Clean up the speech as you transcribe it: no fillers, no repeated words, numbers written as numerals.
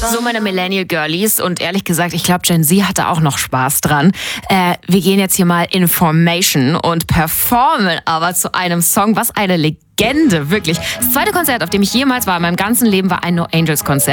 So, meine Millennial Girlies und ehrlich gesagt, ich glaube, Gen Z hatte auch noch Spaß dran. Wir gehen jetzt hier mal in Formation und performen aber zu einem Song, was eine Legende, wirklich. Das zweite Konzert, auf dem ich jemals war in meinem ganzen Leben, war ein No Angels Konzert.